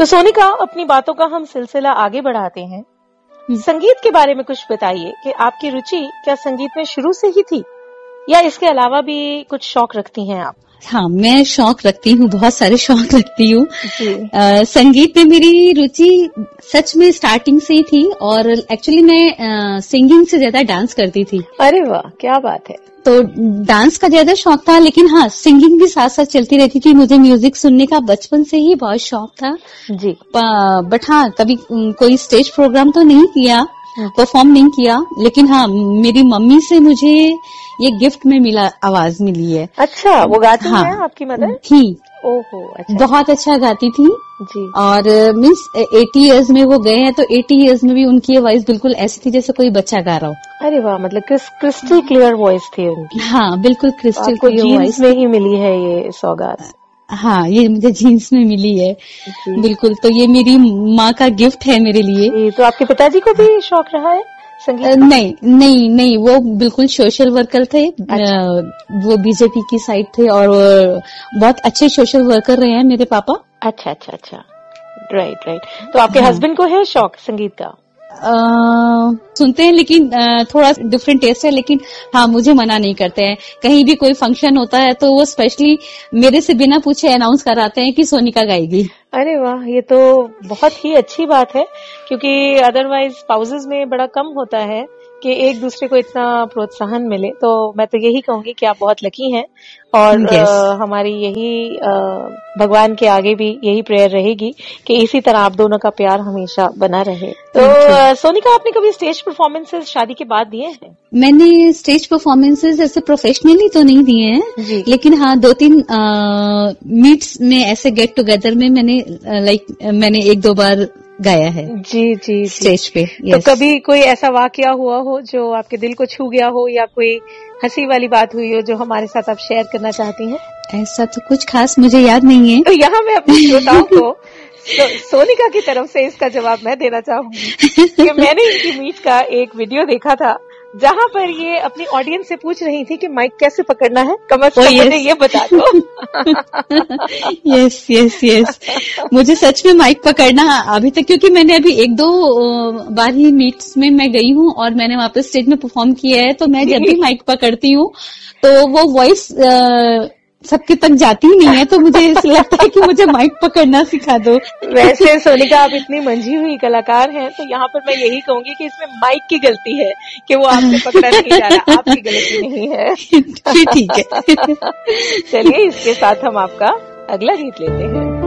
तो सोनिका, अपनी बातों का हम सिलसिला आगे बढ़ाते हैं। संगीत के बारे में कुछ बताइए कि आपकी रुचि क्या संगीत में शुरू से ही थी या इसके अलावा भी कुछ शौक रखती हैं आप? हाँ, मैं शौक रखती हूँ, बहुत सारे शौक रखती हूँ। संगीत में मेरी रुचि सच में स्टार्टिंग से ही थी और एक्चुअली मैं सिंगिंग से ज्यादा डांस करती थी। अरे वाह, क्या बात है। तो डांस का ज्यादा शौक था, लेकिन हाँ, सिंगिंग भी साथ साथ चलती रहती थी। मुझे म्यूजिक सुनने का बचपन से ही बहुत शौक था जी। बट हाँ, कभी कोई स्टेज प्रोग्राम तो नहीं किया, परफॉर्म नहीं किया, लेकिन हाँ, मेरी मम्मी से मुझे ये गिफ्ट में मिला, आवाज मिली है। अच्छा, वो गाती हैं आपकी मदर? थी। ओहो, अच्छा। बहुत अच्छा गाती थी जी। और मीन्स 80 इयर्स में वो गए हैं, तो 80 इयर्स में भी उनकी वॉइस बिल्कुल ऐसी थी जैसे कोई बच्चा गा रहा हो। अरे वाह, मतलब क्रिस्टल क्लियर वॉइस थी उनकी। हाँ, बिल्कुल क्रिस्टल क्लियर वॉइस में ही मिली है ये सौगात। हाँ, ये मुझे जीन्स में मिली है। बिल्कुल, तो ये मेरी माँ का गिफ्ट है मेरे लिए। तो आपके पिताजी को भी शौक रहा है संगीत? नहीं, वो बिल्कुल सोशल वर्कर थे। अच्छा। वो बीजेपी की साइड थे और बहुत अच्छे सोशल वर्कर रहे हैं मेरे पापा। अच्छा, राइट। तो आपके हस्बैंड को है शौक संगीत का? सुनते हैं, लेकिन थोड़ा डिफरेंट टेस्ट है, लेकिन हाँ, मुझे मना नहीं करते हैं। कहीं भी कोई फंक्शन होता है तो वो स्पेशली मेरे से बिना पूछे अनाउंस कराते हैं कि सोनिका गाएगी। अरे वाह, ये तो बहुत ही अच्छी बात है, क्योंकि अदरवाइज स्पाउसेस में बड़ा कम होता है कि एक दूसरे को इतना प्रोत्साहन मिले। तो मैं तो यही कहूंगी कि आप बहुत लकी हैं और हमारी यही भगवान के आगे भी यही प्रेयर रहेगी कि इसी तरह आप दोनों का प्यार हमेशा बना रहे। तो सोनिका, आपने कभी स्टेज परफॉर्मेंसेस शादी के बाद दिए हैं? मैंने स्टेज परफॉर्मेंसेस ऐसे प्रोफेशनली तो नहीं दिए हैं, लेकिन हाँ, 2-3 मीट्स में ऐसे गेट टुगेदर में मैंने 1-2 बार गाया है। जी स्टेज पे। तो कभी कोई ऐसा वाकया हुआ हो जो आपके दिल को छू गया हो या कोई हंसी वाली बात हुई हो जो हमारे साथ आप शेयर करना चाहती हैं? ऐसा तो कुछ खास मुझे याद नहीं है। तो यहाँ मैं अपने श्रोताओं को सोनिका की तरफ से इसका जवाब मैं देना चाहूंगी कि मैंने इनकी मीट का एक वीडियो देखा था जहाँ पर ये अपनी ऑडियंस से पूछ रही थी कि माइक कैसे पकड़ना है, कम से कम मुझे ये बता दो। यस। मुझे सच में माइक पकड़ना अभी तक, क्योंकि मैंने अभी 1-2 बार ही मीट्स में मैं गई हूँ और मैंने वहाँ पे स्टेज में परफॉर्म किया है, तो मैं जब भी माइक पकड़ती हूँ तो वो वॉइस सबके तक जाती ही नहीं है, तो मुझे ऐसा लगता है कि मुझे माइक पकड़ना सिखा दो। वैसे सोनिका, आप इतनी मंझी हुई कलाकार हैं, तो यहाँ पर मैं यही कहूंगी कि इसमें माइक की गलती है कि वो आपसे पकड़ा नहीं जा रहा, आपकी गलती नहीं है। ठीक है। चलिए, इसके साथ हम आपका अगला गीत लेते हैं।